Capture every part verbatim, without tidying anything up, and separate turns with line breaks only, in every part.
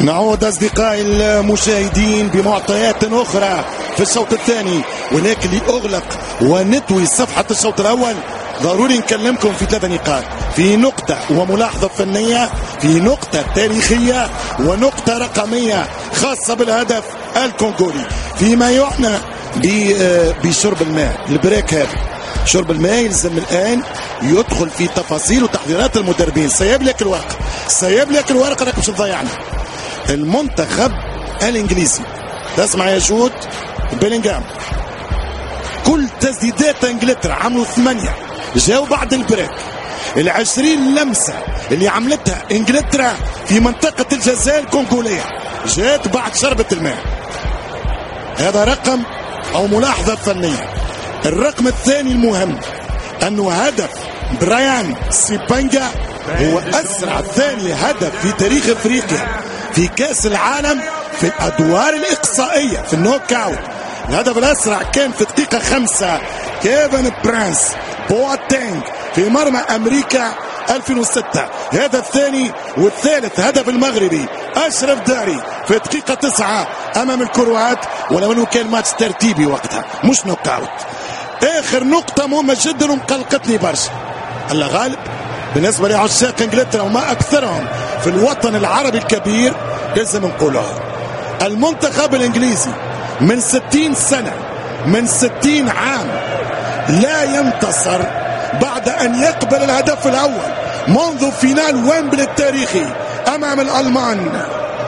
نعود أصدقائي المشاهدين بمعطيات أخرى في الشوط الثاني، ولكن لأغلق ونطوي صفحة الشوط الأول ضروري نكلمكم في ثلاثة نقاط، في نقطة وملاحظة فنية، في نقطة تاريخية، ونقطة رقمية خاصة بالهدف الكونغولي فيما يعنى بشرب الماء. البريك هذا شرب الماء يلزم الآن يدخل في تفاصيل وتحضيرات المدربين. سيب لك الورقة سيب لك الورقة راك باش تضيعنا. المنتخب الإنجليزي تسمع يا جود بيلينغهام، كل تسديدات انجلترا عملوا ثمانية جاوا بعد البريك. العشرين لمسة اللي عملتها انجلترا في منطقة الجزاء الكونغولية جات بعد شربة الماء. هذا رقم او ملاحظة فنية. الرقم الثاني المهم انه هدف برايان سيبانجا هو اسرع ثاني هدف في تاريخ افريقيا في كاس العالم في الادوار الاقصائية في النوك اوت. الهدف الاسرع كان في دقيقة خمسة كيفن برانس بواتينغ في مرمى امريكا ألفين وستة. هدف ثاني والثالث هدف المغربي اشرف داري في دقيقة تسعة امام الكروات، ولو انه كان ماتش ترتيبي وقتها مش نوك اوت. اخر نقطة مهمة جدا ومقلقتني برشا، الله غالب بالنسبة لعشاق انجلترا وما اكثرهم في الوطن العربي الكبير لازم نقولها. المنتخب الانجليزي من ستين سنة من ستين عام لا ينتصر بعد ان يقبل الهدف الاول منذ فينال ويمبلي التاريخي امام الالمان.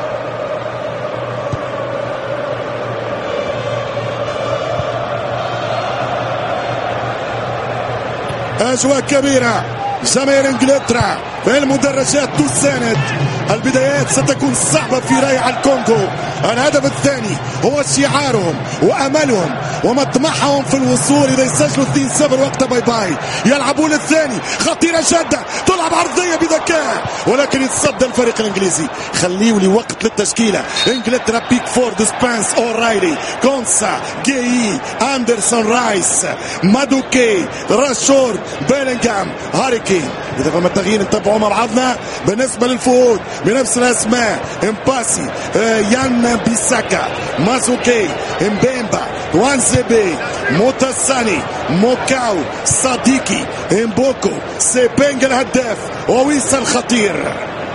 اجواء كبيرة، جماهير انجلترا في المدرجات تساند. البدايات ستكون صعبة في رايع الكونغو. الهدف الثاني هو شعارهم واملهم ومطمحهم في الوصول اذا يسجلوا اثنين صفر وقت باي باي. يلعبون الثاني خطيرة جدا، تلعب عرضية بذكاء ولكن يتصدى الفريق الانجليزي. خليه لي وقت للتشكيلة. انجلترا بيكفورد سبانس اورايلي كونسا جي اندرسون رايس مادوكي راشور بيلينغهام هاري كين. اذا فما تغيير نتبعوا مع بعضنا. بالنسبة للفؤود بنفس الاسماء امباسي آه يان بيساكا مازوكي امبيمبا وانزيبي موتاساني موكاو صديقي امبوكو سيبينغ الهداف وويسا الخطير.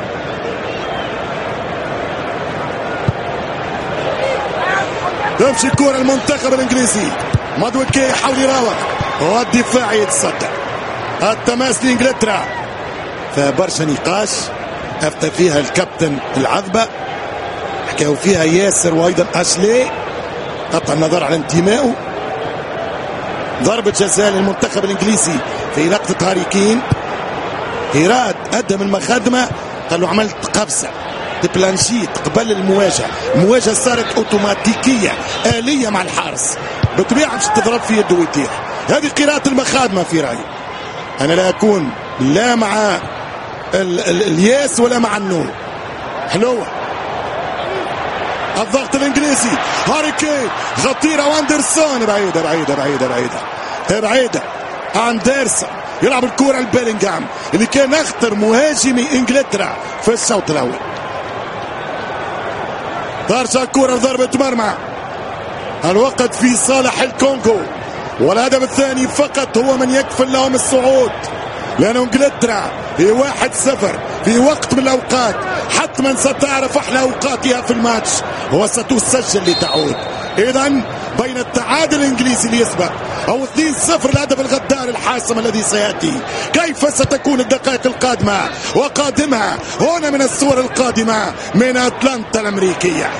تمشي الكرة المنتخب الانجليزي. مادوكي يحاول يراوغ والدفاع يتصدى. التماس لانجلترا فبرشا نقاش افتى فيها الكابتن العذبة، حكاو فيها ياسر وايضا اشلي قطع النظر على انتمائه. ضربة جزاء للمنتخب الانجليزي في لقطة هاري كين. ايراد قدم المخدمة قال له عملت قفزة بلانشيت قبل المواجهة. المواجهة صارت اوتوماتيكية آلية مع الحارس، بالطبيعة مش تضرب في يده ويطيح. هذه قراءة المخادمة في رأيي. أنا لا أكون لا مع ال ال الياس ولا مع النور. حلوة الضغط الإنجليزي. هاري كين خطيرة واندرسون بعيدة بعيدة بعيدة بعيدة بعيدة. أندرسون يلعب الكرة لبيلينغهام اللي كان أخطر مهاجمي إنجلترا في الشوط الأول. ترجع الكرة ضربة مرمى. الوقت في صالح الكونغو، والهدف الثاني فقط هو من يكفل لهم الصعود، لأن انجلترا هي واحد صفر في وقت من الأوقات حتما ستعرف أحلى أوقاتها في الماتش وستسجل لتعود. إذا بين التعادل الإنجليزي اللي يسبق أو اثنين صفر الهدف الغدار الحاسم الذي سيأتي، كيف ستكون الدقائق القادمة وقادمها هنا من الصور القادمة من أتلانتا الأمريكية.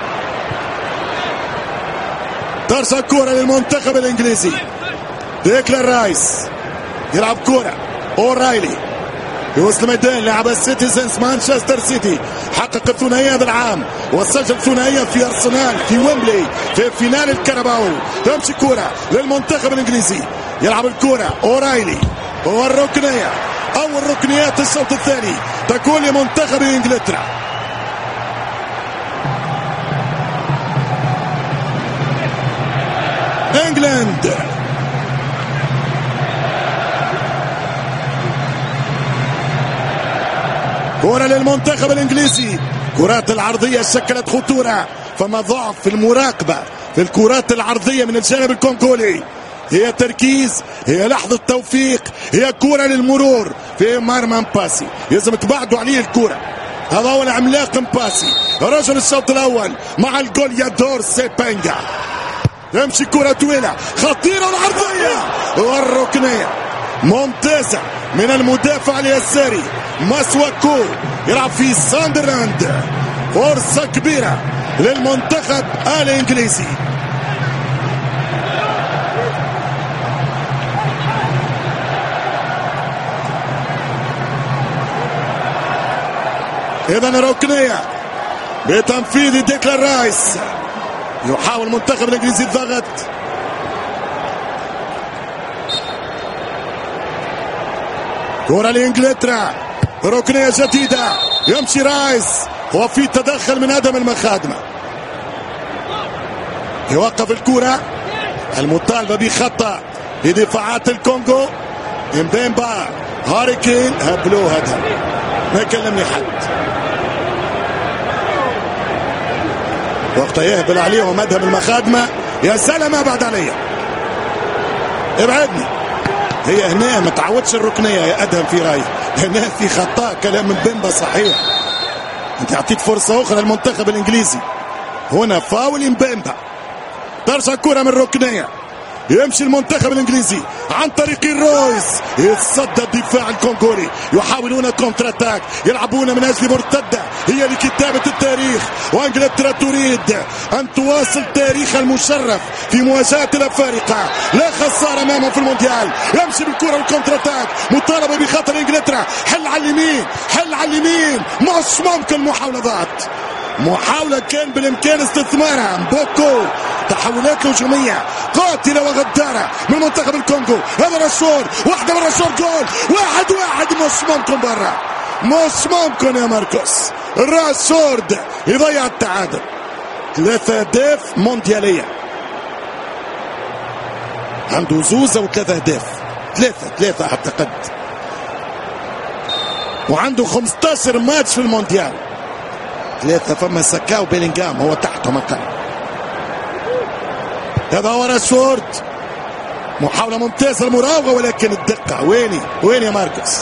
ترسل كرة للمنتخب الانجليزي. ديكلان رايس يلعب كرة اورايلي في وسط الميدان. لعب السيتيزنز مانشستر سيتي، حقق الثنائية هذا العام وسجل ثنائية في ارسنال في ويمبلي في فينال الكاراباو. تمشي كرة للمنتخب الانجليزي. يلعب الكرة اورايلي والركنية اول ركنيات الشوط الثاني تكون لمنتخب انجلترا. انجلاند كرة للمنتخب الانجليزي. كرات العرضية شكلت خطورة، فما ضعف في المراقبة في الكرات العرضية من الجانب الكونغولي. هي تركيز، هي لحظة توفيق، هي كرة للمرور في مرمى مباسي، لازم تبعدوا عليه الكرة. هذا هو العملاق مباسي رجل الشوط الأول مع الجول يادور سيبانجا. تمشي كرة طويلة خطيرة العرضية والركنية ممتازة من المدافع اليساري ماسواكو، يلعب في ساندرلاند. فرصة كبيرة للمنتخب الإنجليزي. إذن ركنية بتنفيذ ديكلان رايس. يحاول المنتخب الإنجليزي الضغط. كرة لإنجلترا، ركنية جديدة، يمشي رايس وفي تدخل من أدم المخادمة. يوقف الكرة المطالبة بخطأ لدفاعات الكونغو. مبيمبا هاري كين هبلوه هذا ما كلمني حد. وقتها يهبل عليهم أدهم المخادمة. يا سلام ابعد عليا ابعدني. هي هنا ما تعودش الركنية يا أدهم في راي، هنا في خطأ. كلام من بيمبا صحيح، انت اعطيت فرصة أخرى للمنتخب الإنجليزي. هنا فاول بيمبا. ترجع كرة من الركنية، يمشي المنتخب الإنجليزي عن طريق رويس، يتصدى الدفاع الكونغولي. يحاولون كونتر اتاك، يلعبون من أجل مرتدة هي لكتابة التاريخ. وانجلترا تريد أن تواصل تاريخها المشرف في مواجهة الأفارقة. لا خسارة أمامه في المونديال. يمشي بالكرة الكونتر اتاك، مطالبة بخطر إنجلترا. حل على اليمين، حل على اليمين، مش ممكن. محاولة ضاعت، محاولة كان بالإمكان استثمارها. مبوكو تحولات هجومية قاتلة وغدارة من منتخب الكونغو. هذا راشور، واحدة من راشور، جول. واحد واحد، مش ممكن برا، مش ممكن يا ماركوس. راشورد يضيع التعادل. ثلاثة أهداف مونديالية، عنده زوزة وثلاثة أهداف، ثلاثة ثلاثة أعتقد، وعنده خمسة عشر ماتش في المونديال. ثلاثة، فما سكا وبيلينغهام هو تحتهم أقل. هذا هو راشفورد، محاولة ممتازة المراوغة، ولكن الدقة ويني وين يا ماركوس.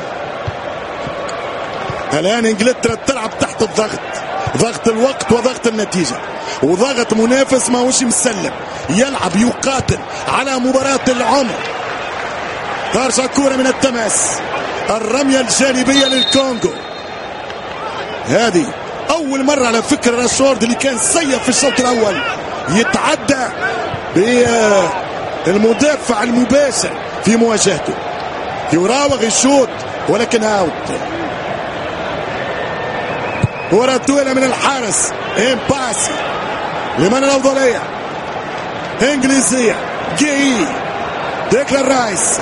الآن إنجلترا تلعب تحت الضغط، ضغط الوقت وضغط النتيجة، وضغط منافس ما هوش مسلم، يلعب يقاتل على مباراة العمر. ترجع كرة من التماس، الرمية الجانبية للكونغو. هذه أول مرة على فكرة راشفورد اللي كان سيء في الشوط الأول يتعدى بالمدافع المباشر في مواجهته. يراوغ الشوط ولكن اوت. كرة طويلة من الحارس امباسي، لمن الأفضلية إنجليزية. جي ديكلان رايس،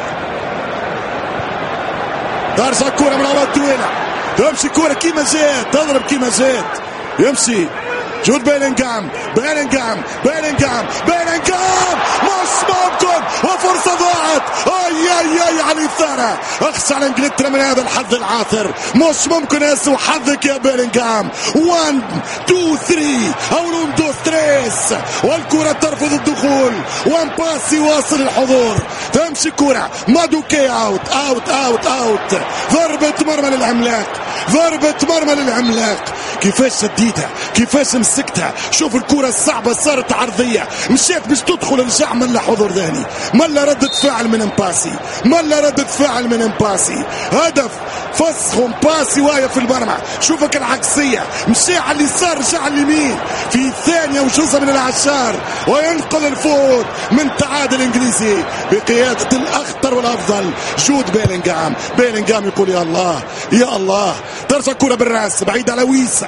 ترجع كرة من الأول طويلة، تمشي كرة كيما جات، تضرب كيما جات، يمشي جود بيلينغهام، بيلينغهام بيلينغهام بيلينغهام، مش ممكن، وفرصة ضاعت. اي اي اي على الإثارة، اخشى على انجلترا من هذا الحظ العاثر. مش ممكن يسوى حظك يا بيلينغهام. واحد اثنين ثلاثة او واحد اثنين ثلاثة، والكرة ترفض الدخول، وامباسي واصل الحضور. تمشي كرة مادوكي، اوت اوت اوت اوت. ضربة مرمى للعملاق، ضربة مرمى للعملاق. كيفاش سديتها، كيفاش مسكتها. شوف الكرة الصعبة صارت عرضية، مشيت باش تدخل، رجع ملا حضور ثاني، ملا ردة فعل من امباسي، ملا ردة فعل من امباسي. هدف فسخ امباسي وهي في المرمى. شوفك العكسية، مشي على اليسار رجع على اليمين في ثانية وجزء من العشار، وينقل الفوز من تعادل انجليزي بقيادة الاخطر والافضل جود بيلينغهام. بيلينغهام يقول يا الله يا الله. ترجع كرة بالراس بعيد على ويسا.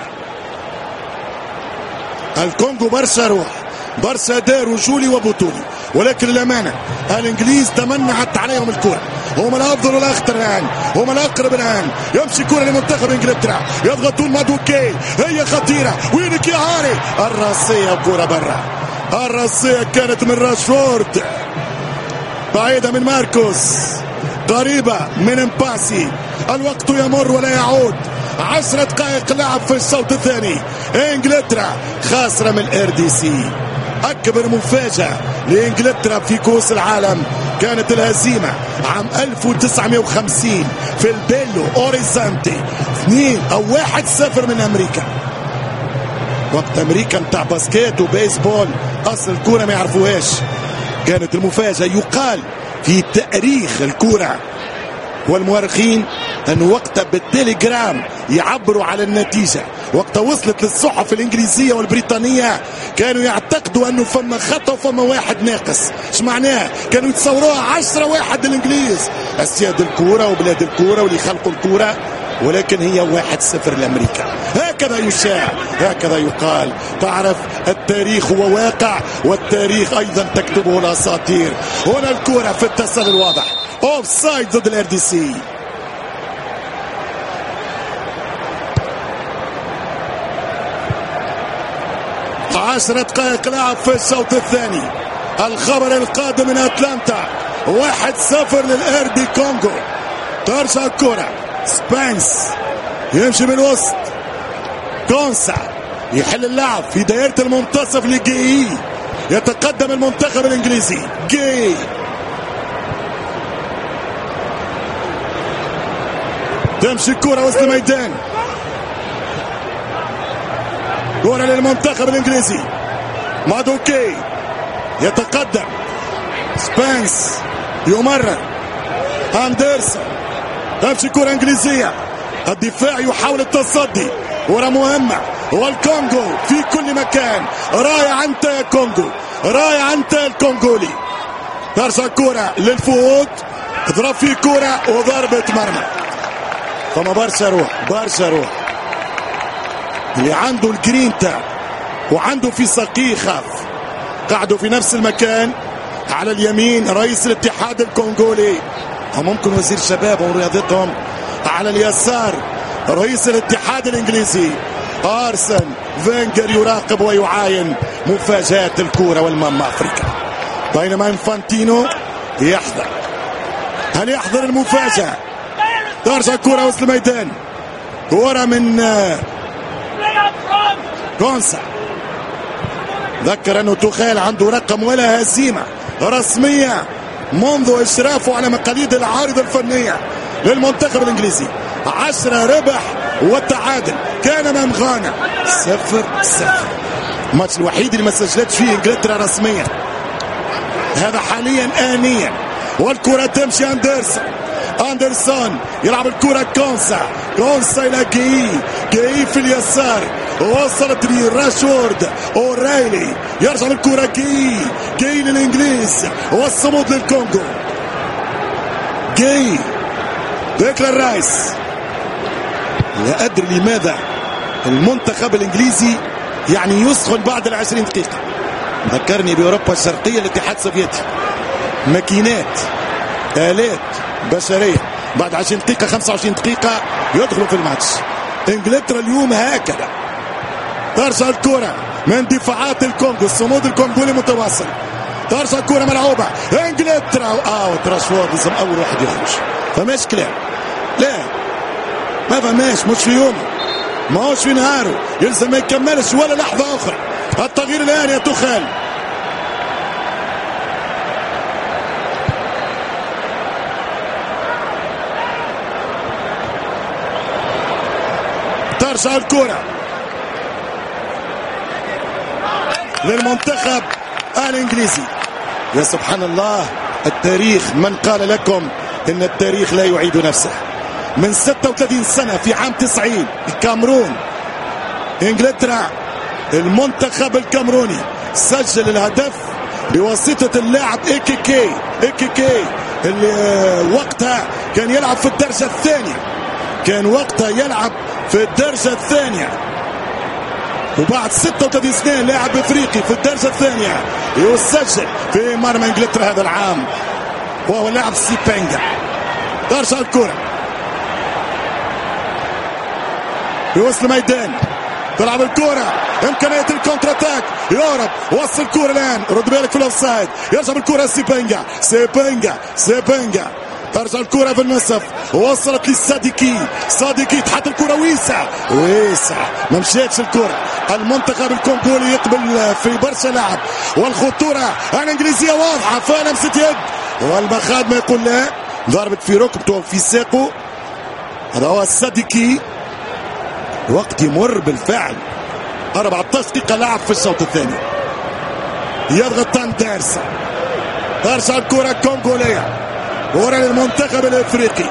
الكونغو برشا روح، برشا دار وجولي وبطولي، ولكن الأمانة الإنجليز تمنعت عليهم الكرة. هم الأفضل والأخطر الآن، هم الأقرب الآن. يمشي كرة لمنتخب إنجلترا، يضغطون مادوكي، هي خطيرة. وينك يا هاري؟ الراسية كرة برا، الراسية كانت من راشفورد، بعيدة من ماركوس، قريبة من امباسي. الوقت يمر ولا يعود، عشر دقائق لعب في الشوط الثاني. انجلترا خاسرة من الار دي سي. اكبر مفاجأة لانجلترا في كؤوس العالم كانت الهزيمة عام ألف وتسعمائة وخمسين في البيلو اوريزونتي اثنين او واحد صفر من امريكا. وقت امريكا متاع باسكيت وبيسبول اصل الكرة ما يعرفوهاش. كانت المفاجأة يقال في تاريخ الكرة والمؤرخين أن وقتها بالتليجرام يعبروا على النتيجة. وقتها وصلت للصحف الإنجليزية والبريطانية كانوا يعتقدوا أنه فما خطأ وفما واحد ناقص. ايش معناه؟ كانوا يتصوروها عشرة واحد الإنجليز أسياد الكورة وبلاد الكورة واللي خلقوا الكورة، ولكن هي واحد صفر لأمريكا. هكذا يشاع، هكذا يقال. تعرف التاريخ هو واقع والتاريخ أيضا تكتبه الأساطير. هنا الكورة في التسلل واضح، اوف سايد ضد الار دي سي. عشر دقائق لعب في الشوط الثاني. الخبر القادم من اتلانتا واحد صفر للار دي كونغو. ترجع الكرة سبانس يمشي بالوسط، كونسا يحل اللعب في دائرة المنتصف لجي. يتقدم المنتخب الانجليزي. جي تمشي الكرة وسط الميدان، كرة للمنتخب الانجليزي. مادوكي يتقدم، سبانس يمرر، اندرسون تمشي كرة انجليزية. الدفاع يحاول التصدي، كرة مهمة، والكونغو في كل مكان. رائع انت يا كونغو، رائع انت الكونغولي. ترجع كرة للفوت، اضرب فيه كرة وضربة مرمى. فما برشا روح، برشا روح. اللي عنده الجرينتا وعنده في ساقيه يخاف. قعدوا في نفس المكان. على اليمين رئيس الاتحاد الكونغولي او ممكن وزير شبابهم ورياضتهم. على اليسار رئيس الاتحاد الانجليزي ارسن فينجر يراقب ويعاين مفاجآت الكرة والماما افريكا. بينما انفانتينو يحذر. هل يحضر المفاجأة؟ ترجع الكرة وسط الميدان، كرة من كونسا. ذكر انه توخيل عنده رقم ولا هزيمة رسمية منذ اشرافه على مقاليد العارضة الفنية للمنتخب الانجليزي. عشرة ربح والتعادل كان امام غانا صفر صفر. الماتش الوحيد اللي ما سجلتش فيه انجلترا رسميا هذا حاليا آنيا. والكرة تمشي اندرسون، اندرسون يلعب الكرة كونسا، كونسا الى جي، جي في اليسار وصلت لراشورد اوريلي. يرجع الكرة جي، جي للانجليز والصمود للكونغو. جي ديكلان رايس. لا ادري لماذا المنتخب الانجليزي يعني يسخن بعد العشرين دقيقة. ذكرني باوروبا الشرقية الاتحاد السوفيتي، ماكينات، آلات بشرية بعد عشرين دقيقة خمسة وعشرين دقيقة يدخلوا في الماتش. انجلترا اليوم هكذا. ترجع الكرة من دفاعات الكونغو، الصمود الكونغولي متواصل. ترجع الكرة ملعوبة انجلترا اوت. راشفورد لازم اول واحد يخرج. فماش كلام، لا ما فماش، مش في يومه، ما هوش في نهاره، يلزم ما يكملش ولا لحظة اخرى. التغيير الان يا توخيل. ترجع الكرة للمنتخب الانجليزي. يا سبحان الله، التاريخ من قال لكم ان التاريخ لا يعيد نفسه. من ستة وثلاثين سنة في عام تسعين الكاميرون، انجلترا المنتخب الكاميروني سجل الهدف بواسطة اللاعب اي كي كي اي كي كي اللي وقتها كان يلعب في الدرجة الثانية، كان وقتها يلعب في الدرجة الثانية، وبعد ستة وثلاثين سنة لاعب افريقي في الدرجة الثانية يسجل في مرمى انجلترا هذا العام، وهو لاعب سيبينجا. ترجع الكرة في وسط الميدان، تلعب الكرة امكانية الكونتر اتاك، يهرب، وصل الكرة الان، رد بالك في الاوفسايد، يرجع بالكرة سيبينجا، سيبينجا سيبينجا ترجع الكرة في النصف وصلت للصاديكي. صاديكي تحط الكرة ويسع ويسع ما مشيتش الكرة. المنتخب الكونغولي يقبل في برشا لاعب والخطورة الانجليزية واضحة في لمسة يد والمخاد ما يقول لا. ضربت في ركبته في ساقه. هذا هو الصاديكي. وقت يمر بالفعل. أربعة عشر دقيقة لعب في الشوط الثاني. يضغط أندرسون. ترجع الكرة الكونغولية ورا للمنتخب الافريقي.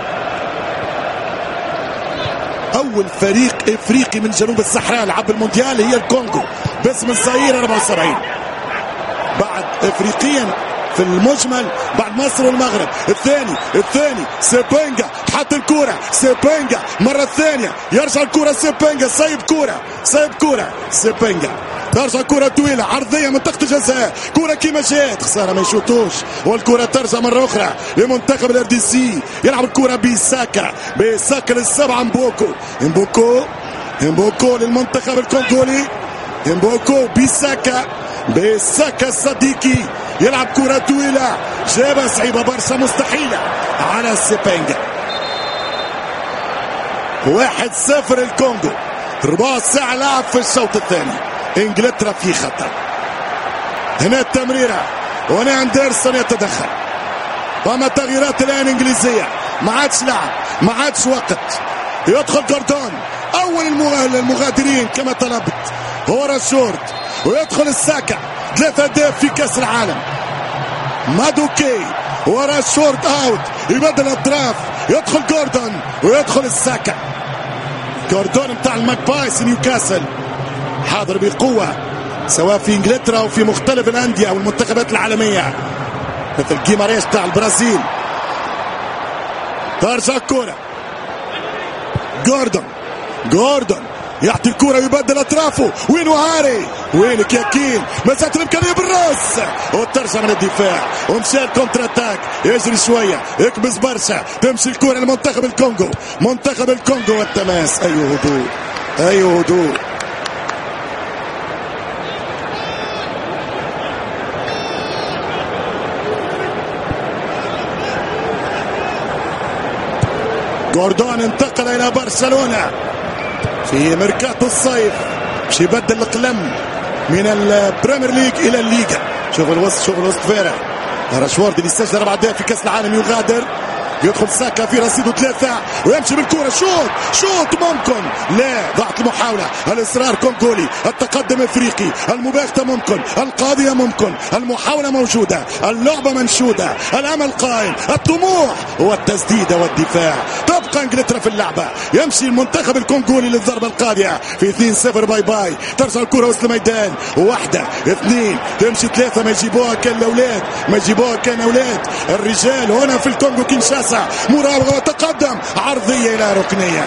اول فريق افريقي من جنوب الصحراء لعب المونديال هي الكونغو باسم الصغير أربعة وسبعين. بعد افريقيا في المجمل بعد مصر والمغرب. الثاني الثاني سيبينجا حط الكرة. سيبينجا مرة ثانية يرجع الكرة. سيبينجا صيب كرة صيب كرة. سيبينجا ترجع كرة طويلة عرضية منطقة الجزاء. كرة كيما جات خسارة ما يشوطوش والكرة ترجع مرة أخرى لمنتخب الار دي سي. يلعب الكرة بيساكا. بيساكا للسبعة مبوكو. مبوكو مبوكو للمنتخب الكونغولي. مبوكو بيساكا. بيساكا الصديقي يلعب كرة طويلة جابها صعيبة برشا مستحيلة على سيبينجا. واحد صفر الكونغو. ربع ساعة لعب في الشوط الثاني. انجلترا في خطر. هنا التمريرة وهنا اندرسون يتدخل. وما تغييرات الان انجليزية. ما عادش لعب ما عادش وقت. يدخل جوردون اول المغادرين كما طلبت هو راشورد ويدخل الساكا. ثلاثة اهداف في كاس العالم. مادوكي ورا شورت اوت يبدل اطراف. يدخل جوردون ويدخل الساكا. جوردون بتاع الماكبايس نيوكاسل حاضر بقوة سواء في انجلترا وفي مختلف الاندية والمنتخبات العالمية مثل جيماريش بتاع البرازيل. ترجع الكرة. جوردون جوردون يعطي الكرة ويبدل اطرافه. وين هاري وينك يا كين. مسات الامكانيه بالراس وترجع من الدفاع ومشى الكونتر اتاك. يجري شويه يكبس برشا. تمشي الكرة لمنتخب الكونغو. منتخب الكونغو والتماس. اي هدوء اي هدوء. جوردون انتقل الى برشلونة في ميركاتو الصيف باش يبدل القلم من البريمير ليج الى الليغا. شوف الوسط شوف الوسط فارغ. راشفورد اللي سجل اربع اهداف في كاس العالم يغادر. يدخل ساكا في رصيده ثلاثة ويمشي بالكرة. شوط شوط ممكن لا ضاعت المحاولة. الإصرار كونغولي. التقدم إفريقي. المباغتة ممكن. القاضية ممكن. المحاولة موجودة. اللعبة منشودة. الأمل قائم. الطموح والتسديدة والدفاع. تبقى انجلترا في اللعبة. يمشي المنتخب الكونغولي للضربة القاضية في اثنين صفر. باي باي. ترجع الكرة وسط الميدان. واحدة اثنين تمشي ثلاثة. ما يجيبوها كان الأولاد ما يجيبوها كان أولاد الرجال هنا في الكونغو كينشاسا. مراوغة وتقدم عرضية إلى ركنية.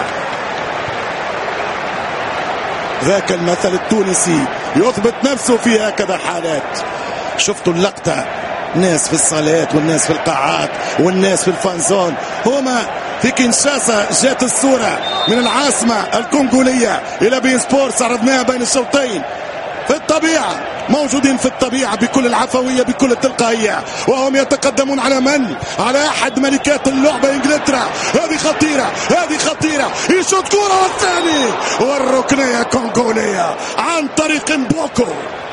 ذاك المثل التونسي يثبت نفسه في هكذا حالات. شفتوا اللقطة ناس في الصالات والناس في القاعات والناس في الفانزون. هما في كينشاسا جات الصورة من العاصمة الكونغولية إلى بين سبورتس عرضناها بين الشوطين في الطبيعة. موجودين في الطبيعة بكل العفوية بكل التلقائية وهم يتقدمون على من؟ على أحد ملكات اللعبة إنجلترا. هذه خطيرة هذه خطيرة. يشوط كرة والثاني والركنية كونغولية عن طريق مبوكو.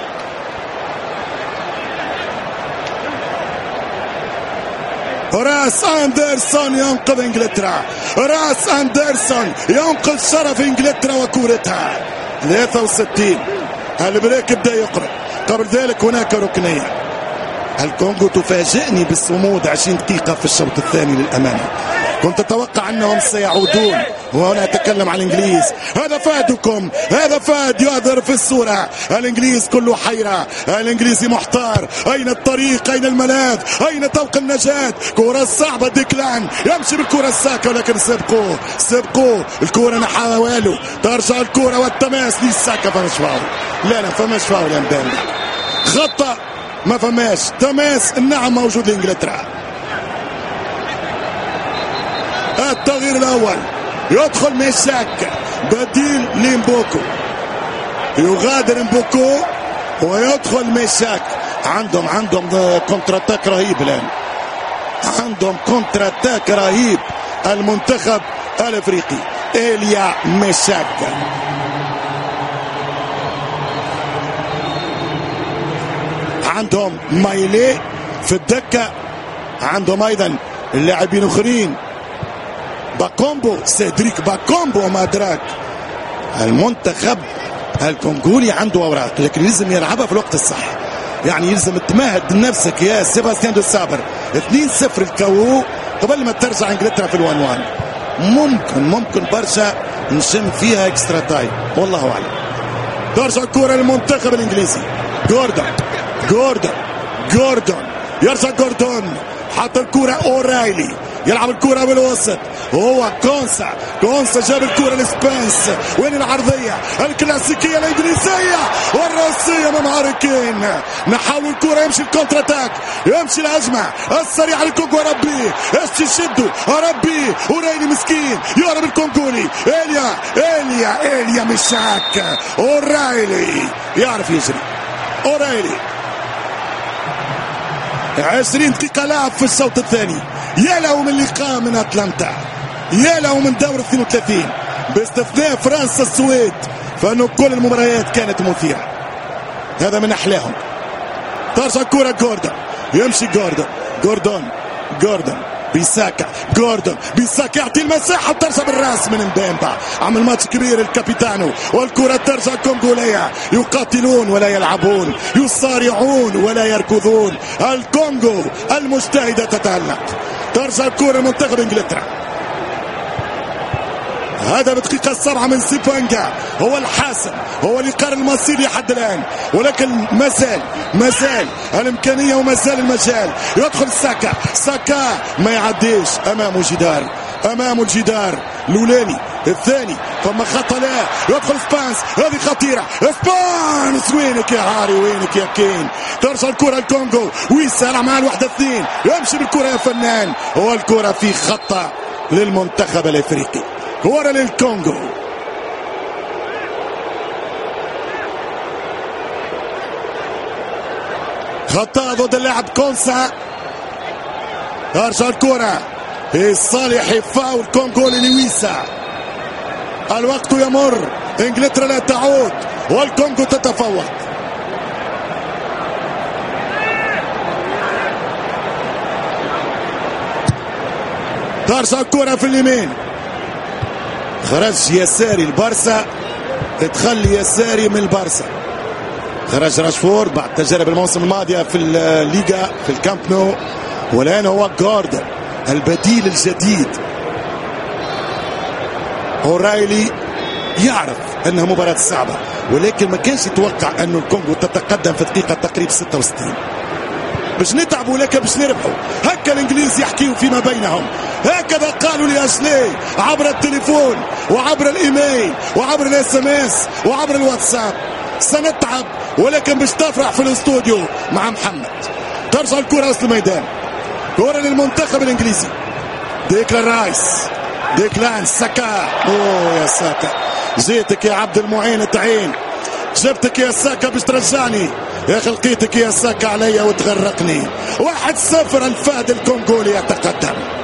راس أندرسون ينقذ إنجلترا. راس أندرسون ينقذ شرف إنجلترا وكورتها. ثلاثة وستين البريك بدأ يقرب. قبل ذلك هناك ركنية. الكونغو تفاجئني بالصمود عشرين دقيقة في الشوط الثاني للأمانة. كنت أتوقع أنهم سيعودون وهنا أتكلم عن الإنجليز. هذا فادكم هذا فاد يظهر في الصورة. الإنجليز كله حيرة. الإنجليزي محتار. أين الطريق أين الملاذ أين طوق النجاة. كرة صعبة. ديكلان يمشي بالكرة الساكة ولكن سبقوه سبقوه. الكرة نحاوله. ترجع الكرة والتماس للساكة. فمش فاول. لا لا فمش فاول يا مبالي. خطأ ما فماش. تماس نعم موجود لإنجلترا. التغيير الأول يدخل ميشاك بديل لمبوكو. يغادر مبوكو ويدخل ميشاك. عندهم عندهم كونتر اتاك رهيب الآن. عندهم كونتر اتاك رهيب المنتخب الافريقي. إيليا ميشاك عندهم مايلي في الدكة، عندهم ايضا اللاعبين اخرين باكومبو سيدريك باكومبو ما ادراك. المنتخب الكونغولي عنده اوراق لكن لازم يلعبها في الوقت الصح، يعني يلزم تمهد نفسك يا سيباستيان دو سابر. اثنين صفر الكو قبل ما ترجع انجلترا في الوان وان، ممكن ممكن برشا نشم فيها اكسترا تايم والله اعلم. ترجع الكرة للمنتخب الانجليزي. جوردون جوردون جوردون يرجع جوردون، حط الكرة اورايلي يلعب الكرة بالوسط، هو كونسا كونسا جاب الكرة لسبنس. وين العرضية الكلاسيكية الانجليزية والرأسية من هاري كين. نحاول الكرة يمشي الكونتر اتاك، يمشي الهجمة السريعة للكونغو. ربي ايش يشدوا ربي اورايلي مسكين يهرب الكونغولي. إيليا إيليا إيليا ميشاك اورايلي يعرف يجري. اورايلي عشرين دقيقة لعب في الشوط الثاني. يا له من لقاء من اتلانتا، يا له من دور اثنين وثلاثين باستثناء فرنسا السويد، فانه كل المباريات كانت مثيرة. هذا من احلاهم. ترجع الكرة جوردون، يمشي جوردون جوردون جوردون بيساكا جوردون بيساكا يعطي المساحة وترجع بالراس من مبامبا. عمل ماتش كبير الكابيتانو، والكرة ترجع كونغولية. يقاتلون ولا يلعبون، يصارعون ولا يركضون. الكونغو المجتهدة تتألق. ترجع الكرة منتخب انجلترا. هذا بدقيقة السبعة من سيبانجا هو الحاسم، هو اللي قرر المصير لحد الآن، ولكن مازال مازال الإمكانية ومازال المجال. يدخل ساكا، ساكا ما يعديش أمامه جدار، أمامه الجدار الأولاني الثاني ثم خطأ. لا يدخل سبانس، هذه خطيرة. سبانس وينك يا هاري وينك يا كين. ترجع الكرة الكونغو ويسارع مع الواحدة اثنين، يمشي بالكرة يا فنان. هو الكرة في خطأ للمنتخب الافريقي. كرة للكونغو. خطأ ضد اللاعب كونسا. ترجع الكرة في صالح فاول كونغولي لويسا. الوقت يمر، انجلترا لا تعود والكونغو تتفوق. ترجع الكرة في اليمين، خرج يساري البارسا، تخلي يساري من البارسا. خرج راشفورد بعد تجارب الموسم الماضية في الليغا في الكامب نو، والآن هو جوردون البديل الجديد. اورايلي يعرف انها مباراة صعبة، ولكن ما كانش يتوقع انه الكونغو تتقدم في دقيقة تقريبا ستة وستين. باش نتعبوا لك باش نربحوا. هكا الانجليز يحكيوا فيما بينهم، هكذا قالوا لأجلي عبر التليفون وعبر الايميل وعبر الاس ام اس وعبر الواتساب. سنتعب ولكن باش تفرح في الاستوديو مع محمد. ترجع الكرة وسط الميدان، كرة للمنتخب الانجليزي. ديكلان رايس، ديكلان ساكا. اوه يا ساكا، جيتك يا عبد المعين تعين، جبتك يا ساكا باش ترجعني يا اخي، لقيتك يا ساكا عليا وتغرقني. واحد صفر الفهد الكونغولي يتقدم.